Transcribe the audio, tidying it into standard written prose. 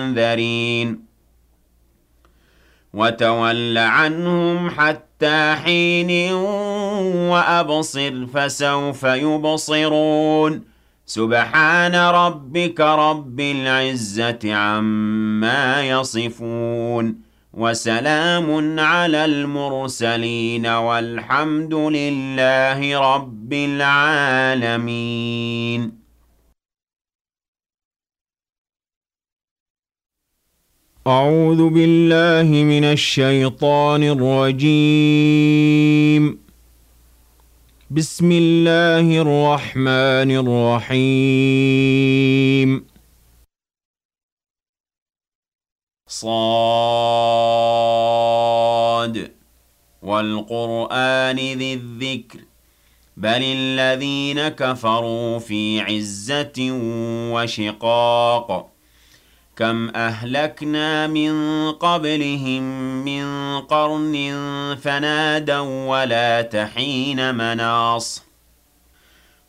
منذرين وتول عنهم حتى حين وأبصر فسوف يبصرون سبحان ربك رب العزة عما يصفون وسلام على المرسلين والحمد لله رب العالمين. أعوذ بالله من الشيطان الرجيم. بسم الله الرحمن الرحيم. صاد والقرآن ذي الذكر بل الذين كفروا في عزة وشقاق كم أهلكنا من قبلهم من قرن فنادوا ولا تحين مناص